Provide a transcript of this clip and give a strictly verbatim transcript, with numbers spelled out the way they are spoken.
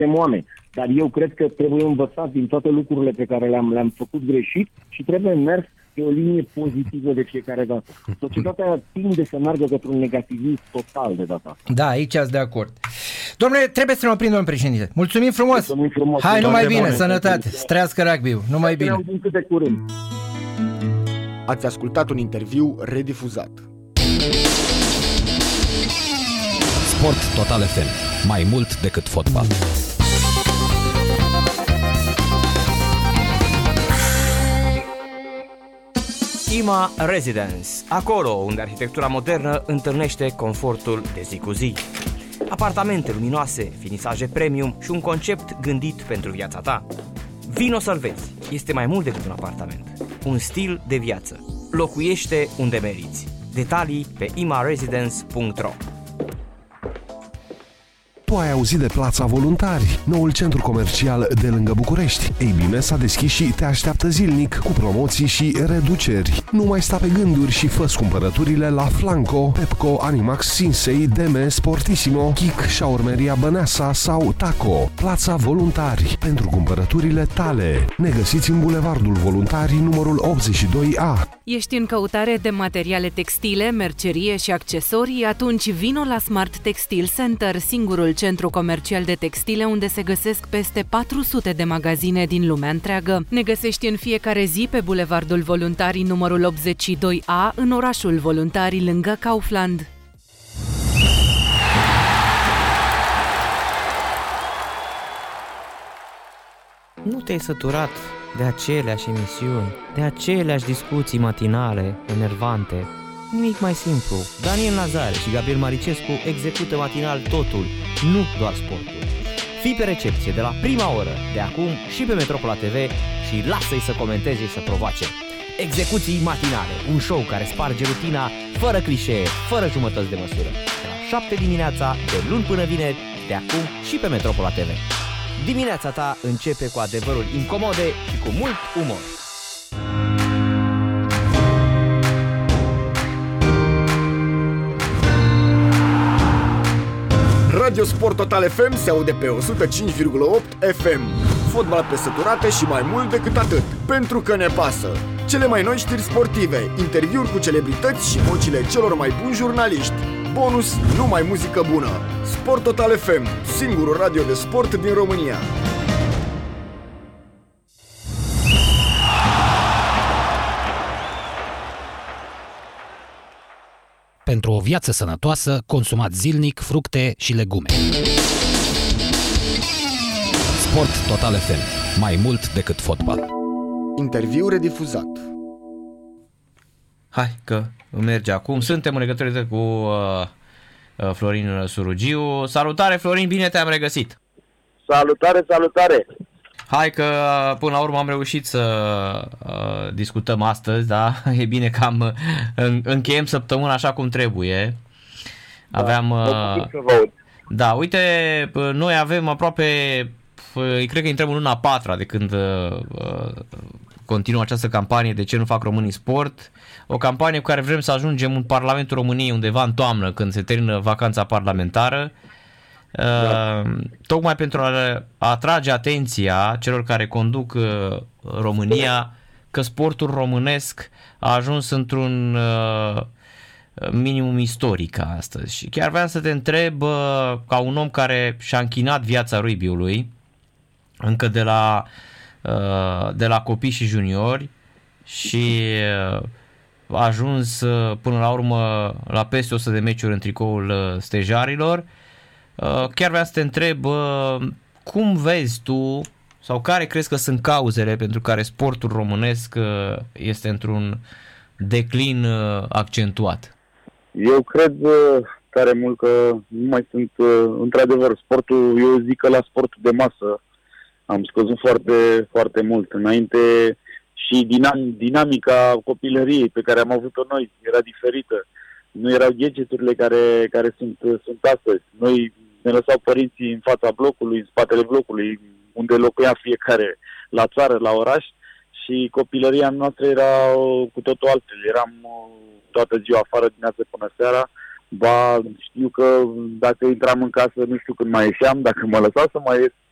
suntem oameni. Dar eu cred că trebuie învățat din toate lucrurile pe care le-am, le-am făcut greșit și trebuie mers pe o linie pozitivă de fiecare dată. Societatea tinde să meargă către un negativism total de data. Da, aici ați de acord. Domnule, trebuie să ne oprim, domnul președinte. Mulțumim frumos! Mulțumim frumos. Hai, numai bine, bine, sănătate, strească rugby-ul, numai bine. De curând. Ați ascultat un interviu redifuzat. Sport Total F M. Mai mult decât fotbal. IMA Residence, acolo unde arhitectura modernă întâlnește confortul de zi cu zi. Apartamente luminoase, finisaje premium și un concept gândit pentru viața ta. Vino să-l vezi. Este mai mult decât un apartament. Un stil de viață. Locuiește unde meriți. Detalii pe ima residence punct ro. Tu ai auzit de Plața Voluntari, noul centru comercial de lângă București. Ei bine, s-a deschis și te așteaptă zilnic cu promoții și reduceri. Nu mai sta pe gânduri și fă-ți cumpărăturile la Flanco, Pepco, Animax, Sinsei, Deme, Sportissimo, Kik, Șaurmeria Băneasa sau Taco. Plața Voluntari, pentru cumpărăturile tale. Ne găsiți în Bulevardul Voluntari, numărul optzeci și doi A. Ești în căutare de materiale textile, mercerie și accesorii? Atunci vino la Smart Textile Center, singurul centru comercial de textile unde se găsesc peste patru sute de magazine din lumea întreagă. Ne găsești în fiecare zi pe Bulevardul Voluntarii numărul optzeci și doi A, în orașul Voluntarii, lângă Kaufland. Nu te-ai săturat de aceleași emisiuni, de aceleași discuții matinale, enervante? Nimic mai simplu. Daniel Nazare și Gabriel Maricescu execută matinal totul, nu doar sportul. Fii pe recepție de la prima oră, de acum și pe Metropola T V și lasă-i să comenteze și să provoace. Execuții matinale, un show care sparge rutina, fără clișee, fără jumătăți de măsură. De la șapte dimineața, de luni până vineri, de acum și pe Metropola T V. Dimineața ta începe cu adevărul incomode și cu mult umor. Radio Sport Total F M se aude pe o sută cinci virgulă opt F M. Fotbal pe săturate și mai mult decât atât, pentru că ne pasă. Cele mai noi știri sportive, interviuri cu celebrități și vocile celor mai buni jurnaliști. Bonus, numai muzică bună. Sport Total F M, singurul radio de sport din România. Pentru o viață sănătoasă, consumați zilnic fructe și legume. Sport Total F M. Mai mult decât fotbal. Interviu redifuzat. Hai că merge acum. Suntem în legătură cu uh, uh, Florin Surugiu. Salutare, Florin, bine te-am regăsit. Salutare, salutare. Hai că până la urmă am reușit să uh, discutăm astăzi, da? E bine că am uh, încheiem săptămâna așa cum trebuie. Aveam uh, da, uite, noi avem aproape uh, cred că intrăm în luna a patra de când uh, continuă această campanie De ce nu fac românii sport? O campanie cu care vrem să ajungem în Parlamentul României undeva în toamnă, când se termină vacanța parlamentară. Da. Uh, tocmai pentru a atrage atenția celor care conduc uh, România că sportul românesc a ajuns într-un uh, minimum istoric astăzi. Și chiar vreau să te întreb, uh, ca un om care și-a închinat viața rugby-ului încă de la, uh, de la copii și juniori și uh, a ajuns uh, până la urmă la peste o sută de meciuri în tricoul uh, stejarilor. Chiar vreau să te întreb cum vezi tu sau care crezi că sunt cauzele pentru care sportul românesc este într-un declin accentuat? Eu cred tare mult că nu mai sunt, într-adevăr, sportul, eu zic că la sportul de masă am scăzut foarte, foarte mult. Înainte și dinam, dinamica copilăriei pe care am avut-o noi era diferită. Nu erau gadgeturile care, care sunt, sunt astăzi. Noi ne lăsau părinții în fața blocului, în spatele blocului, unde locuia fiecare, la țară, la oraș, și copilăria noastră era cu totul altfel. Eram toată ziua afară, dimineața până seara. Ba, știu că dacă intram în casă, nu știu când mai ieșeam, dacă mă lăsau să mai ies,